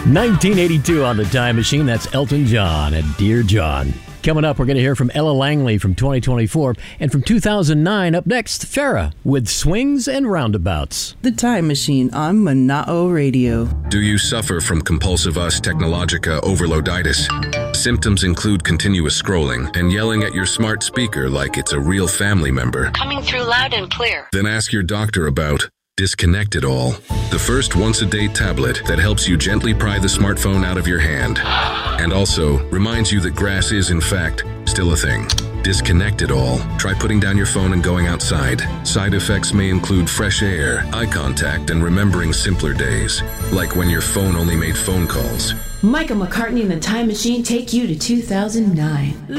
1982 on the Time Machine. That's Elton John and Dear John. Coming up, we're going to hear from Ella Langley from 2024. And from 2009, up next, Farrah with Swings and Roundabouts. The Time Machine on Mana'o Radio. Do you suffer from compulsive us technologica overloaditis? Symptoms include continuous scrolling and yelling at your smart speaker like it's a real family member. Coming through loud and clear. Then ask your doctor about Disconnect It All, the first once-a-day tablet that helps you gently pry the smartphone out of your hand and also reminds you that grass is, in fact, still a thing. Disconnect It All. Try putting down your phone and going outside. Side effects may include fresh air, eye contact, and remembering simpler days, like when your phone only made phone calls. Michael McCartney and the Time Machine take you to 2009.